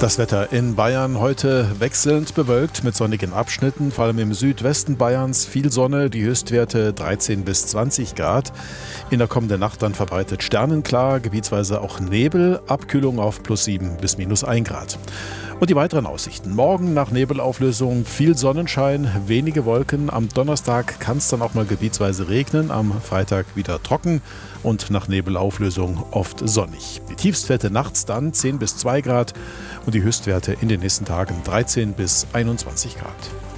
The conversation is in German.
Das Wetter in Bayern heute wechselnd bewölkt mit sonnigen Abschnitten, vor allem im Südwesten Bayerns viel Sonne, die Höchstwerte 13 bis 20 Grad. In der kommenden Nacht dann verbreitet sternenklar, gebietsweise auch Nebel, Abkühlung auf plus 7 bis minus 1 Grad. Und die weiteren Aussichten. Morgen nach Nebelauflösung viel Sonnenschein, wenige Wolken. Am Donnerstag kann es dann auch mal gebietsweise regnen, am Freitag wieder trocken und nach Nebelauflösung oft sonnig. Die Tiefstwerte nachts dann 10 bis 2 Grad und die Höchstwerte in den nächsten Tagen 13 bis 21 Grad.